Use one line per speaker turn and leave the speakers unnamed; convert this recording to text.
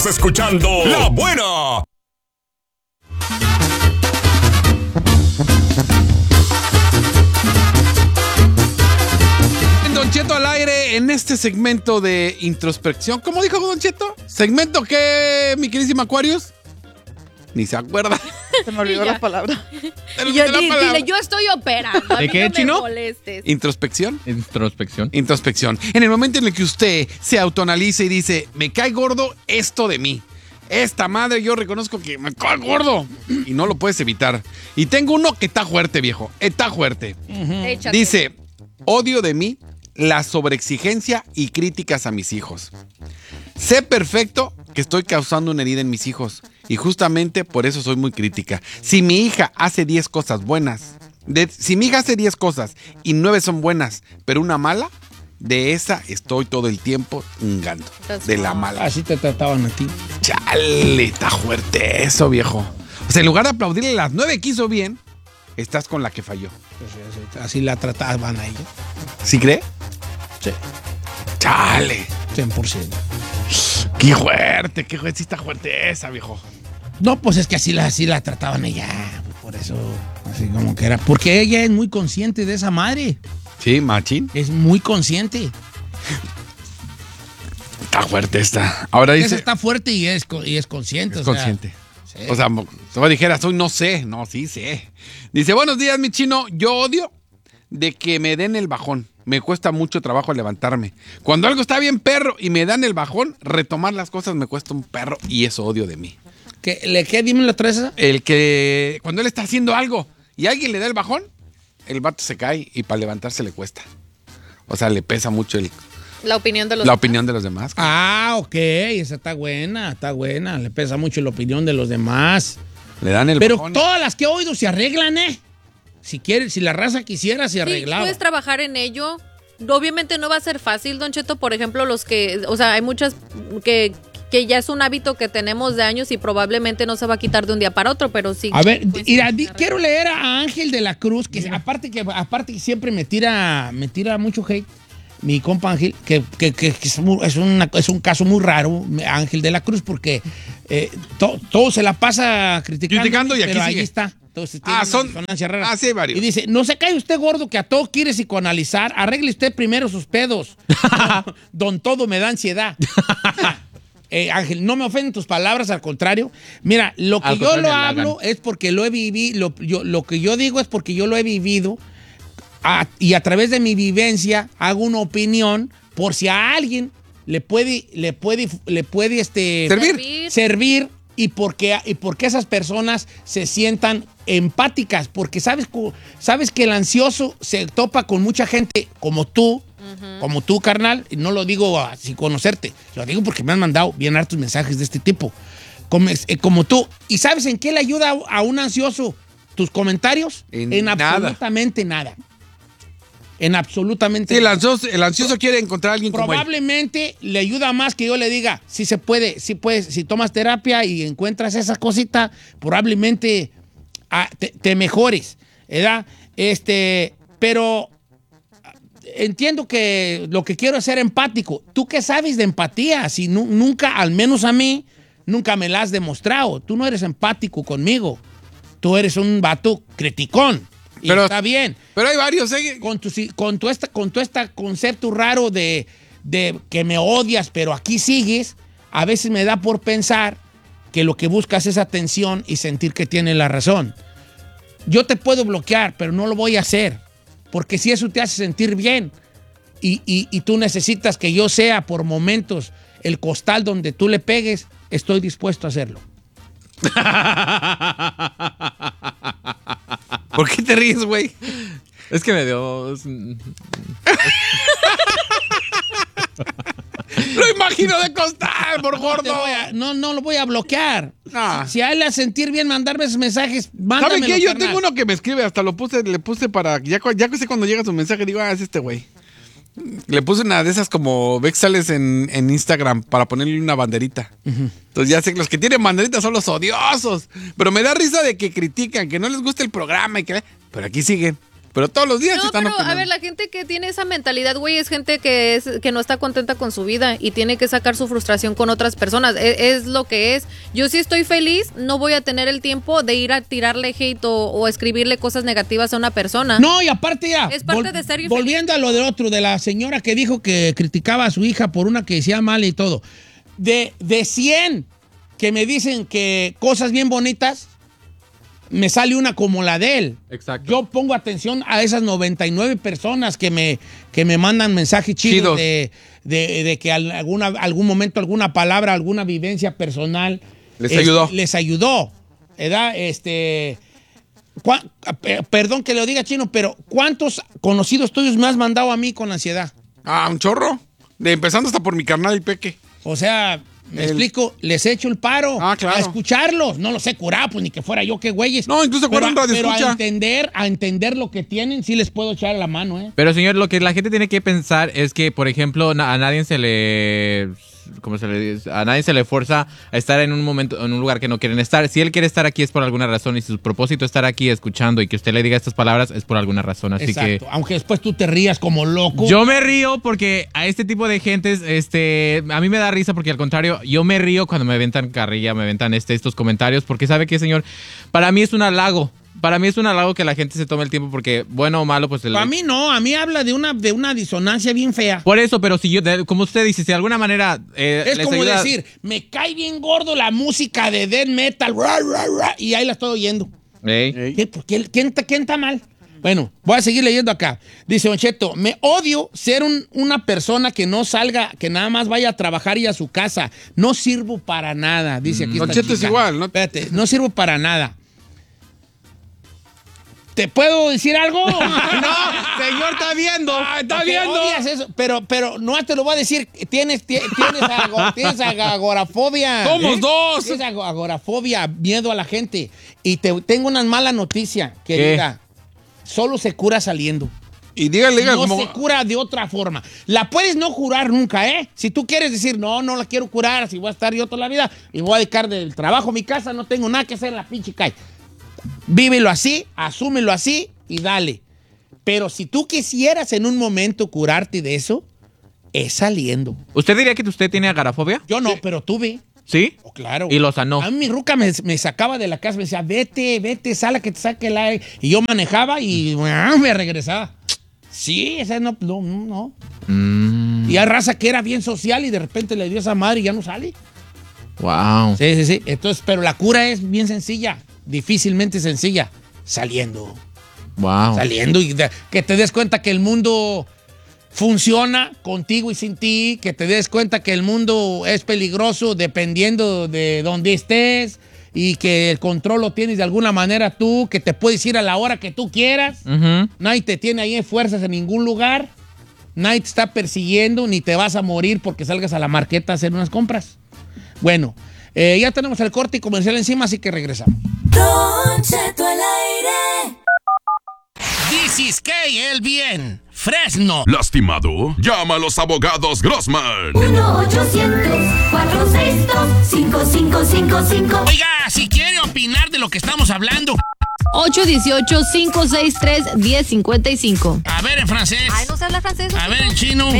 Escuchando La Buena.
Don Cheto al aire en este segmento de introspección. ¿Cómo dijo Don Cheto? ¿Segmento qué, mi queridísima Aquarius? Ni se acuerda.
Se me olvidó la palabra.
Y yo, dile, yo estoy operando.
¿De qué,
no
Chino?
Me molestes.
¿Introspección?
Introspección.
En el momento en el que usted se autoanaliza y dice, me cae gordo esto de mí. Esta madre yo reconozco que me cae gordo. Y no lo puedes evitar. Y tengo uno que está fuerte, viejo. Está fuerte.
Échate.
Dice, odio de mí la sobreexigencia y críticas a mis hijos. Sé perfecto que estoy causando una herida en mis hijos. Y justamente por eso soy muy crítica. Si mi hija hace 10 cosas buenas, si mi hija hace 10 cosas y 9 son buenas, pero una mala, de esa estoy todo el tiempo chingando. De la mala.
Así te trataban a ti.
Chale, está fuerte eso, viejo. O sea, en lugar de aplaudirle las 9 que hizo bien, estás con la que falló.
Así la trataban a ella.
¿Sí cree?
Sí.
Chale.
100%.
Qué fuerte, sí está fuerte esa, viejo.
No, pues es que así la trataban a ella. Por eso, así como que era. Porque ella es muy consciente de esa madre.
Sí, machín.
Es muy consciente.
Está fuerte esta. Ahora dice...
Esa está fuerte y es consciente.
Es consciente. O sea, tú me dijeras, hoy no sé. No, sí sé. Dice, buenos días, mi chino. Yo odio de que me den el bajón. Me cuesta mucho trabajo levantarme. Cuando algo está bien perro y me dan el bajón, retomar las cosas me cuesta un perro y eso odio de mí.
¿Qué? Dime la otra vez.
El que cuando él está haciendo algo y alguien le da el bajón, el vato se cae y para levantarse le cuesta. O sea, le pesa mucho
la opinión de los
demás.
Ah, ok. Esa está buena. Le pesa mucho la opinión de los demás.
Le dan el bajón.
Pero todas las que he oído se arreglan, ¿eh? Si la raza quisiera, se arreglaba.
Puedes trabajar en ello. Obviamente no va a ser fácil, Don Cheto. Por ejemplo, hay muchas que ya es un hábito que tenemos de años y probablemente no se va a quitar de un día para otro, pero sí.
A ver, quiero leer a Ángel de la Cruz, que aparte que siempre me tira mucho hate. Mi compa Ángel, que es un caso muy raro, Ángel de la Cruz, porque todo se la pasa criticando y aquí pero sigue. Ahí está. Entonces,
sí, varios.
Y dice, no se cae usted gordo que a todo quiere psicoanalizar, arregle usted primero sus pedos. Don todo me da ansiedad. Ángel, no me ofenden tus palabras, al contrario. Mira, lo que yo lo hablo es porque lo he vivido, lo que yo digo es porque yo lo he vivido y a través de mi vivencia hago una opinión por si a alguien le puede servir y porque esas personas se sientan empáticas, porque sabes que el ansioso se topa con mucha gente como tú, carnal, y no lo digo sin conocerte, lo digo porque me han mandado bien hartos mensajes de este tipo, como tú. ¿Y sabes en qué le ayuda a un ansioso tus comentarios? En absolutamente nada. En absolutamente
nada. El ansioso quiere encontrar a alguien como él.
Probablemente le ayuda más que yo le diga, si se puede, si puedes, si tomas terapia y encuentras esa cosita, probablemente te mejores, ¿verdad? Pero entiendo que lo que quiero es ser empático. ¿Tú qué sabes de empatía? Si nunca, al menos a mí, nunca me la has demostrado. Tú no eres empático conmigo. Tú eres un vato criticón. Pero está bien.
Pero hay varios, ¿eh?
Con tu concepto raro de que me odias, pero aquí sigues, a veces me da por pensar que lo que buscas es atención y sentir que tienes la razón. Yo te puedo bloquear, pero no lo voy a hacer. Porque si eso te hace sentir bien y tú necesitas que yo sea por momentos el costal donde tú le pegues, estoy dispuesto a hacerlo.
¿Por qué te ríes, güey?
Es que me dio...
Lo imagino de costar, por gordo.
No lo voy a bloquear.
No.
Si a él le hace sentir bien mandarme esos mensajes, mándamelo.
¿Sabe qué? Yo tengo uno que me escribe, hasta le puse para... Ya que sé cuando llega su mensaje, digo, es este güey. Le puse una de esas como ves que sales en Instagram para ponerle una banderita. Entonces ya sé que los que tienen banderitas son los odiosos. Pero me da risa de que critican, que no les gusta el programa y que... Pero aquí siguen. Pero todos los días
No,
están
pero
opinando.
a ver, la gente que tiene esa mentalidad, güey, es gente que no está contenta con su vida y tiene que sacar su frustración con otras personas. Es lo que es. Yo sí estoy feliz, no voy a tener el tiempo de ir a tirarle hate o escribirle cosas negativas a una persona.
No, y aparte ya,
Es parte de ser infeliz.
volviendo a lo del otro, de la señora que dijo que criticaba a su hija por una que decía mal y todo. De 100 que me dicen que cosas bien bonitas, me sale una como la de él.
Exacto.
Yo pongo atención a esas 99 personas que me mandan mensajes chidos de que algún momento, alguna palabra, alguna vivencia personal les ayudó, ¿verdad? Perdón que le diga, Chino, pero ¿cuántos conocidos tuyos me has mandado a mí con ansiedad?
Un chorro. Empezando hasta por mi carnal y Peque.
O sea, me explico, les echo el paro
claro.
a escucharlos. No los he curado, pues ni que fuera yo, qué güeyes.
No, incluso fueron radio
pero
escucha.
a entender lo que tienen, sí les puedo echar la mano, ¿eh?
Pero, señor, lo que la gente tiene que pensar es que, por ejemplo, a nadie se le... ¿Cómo se le dice? A nadie se le fuerza a estar en un momento, en un lugar que no quieren estar. Si él quiere estar aquí es por alguna razón y si su propósito es estar aquí escuchando y que usted le diga estas palabras es por alguna razón. Así
Exacto.
que
Aunque después tú te rías como loco.
yo me río porque a este tipo de gentes, a mí me da risa porque al contrario, yo me río cuando me aventan carrilla, me aventan estos comentarios porque ¿sabe qué, señor? Para mí es un halago. Para mí es un halago que la gente se tome el tiempo porque, bueno o malo, pues...
Para mí no, a mí habla de una disonancia bien fea.
Por eso, pero si yo, como usted dice, si de alguna manera...
Es
les
como
ayuda...
decir, me cae bien gordo la música de death metal, y ahí la estoy oyendo.
Ey.
¿Quién está mal? Bueno, voy a seguir leyendo acá. Dice Don Cheto, me odio ser una persona que no salga, que nada más vaya a trabajar y a su casa. No sirvo para nada, dice aquí
Don
esta
Cheto
chica.
es igual, ¿no?
Espérate, no sirvo para nada. ¿Te puedo decir algo?
No, señor, está viendo.
Está viendo. Odias eso, pero no te lo voy a decir. Tienes agorafobia.
¡Somos dos!
Tienes agorafobia, miedo a la gente. Y tengo una mala noticia,
¿Qué?
querida. Solo se cura saliendo.
Y dígale
No
como...
se cura de otra forma. La puedes no curar nunca, ¿eh? Si tú quieres decir, no la quiero curar, así voy a estar yo toda la vida y voy a dedicar del trabajo a mi casa, no tengo nada que hacer en la pinche calle. Vívelo así, asúmelo así y dale. Pero si tú quisieras en un momento curarte de eso, es saliendo.
¿Usted diría que usted tiene agorafobia?
Yo no, pero tuve.
¿Sí?
Oh, claro.
Y lo sanó.
A mí mi ruca me sacaba de la casa, me decía, vete, sal a que te saque el aire. Y yo manejaba y me regresaba. Sí, esa no. Y hay raza que era bien social y de repente le dio esa madre y ya no sale.
Wow.
Sí. Entonces, pero la cura es bien sencilla, difícilmente sencilla. Saliendo.
Wow.
Saliendo y que te des cuenta que el mundo funciona contigo y sin ti, que te des cuenta que el mundo es peligroso dependiendo de dónde estés y que el control lo tienes de alguna manera tú, que te puedes ir a la hora que tú quieras.
Ujú.
Nadie te tiene ahí en fuerzas en ningún lugar. Nadie te está persiguiendo ni te vas a morir porque salgas a la marqueta a hacer unas compras. Bueno, ya tenemos el corte y comercial encima, así que regresamos.
Don Cheto al aire.
This is el bien. Fresno.
¿Lastimado? Llama a los abogados Grossman.
1-800-462-5555.
Oiga, si quiere opinar de lo que estamos hablando,
818-563-1055.
a ver en francés,
Ay, no se habla francés.
a ver en chino.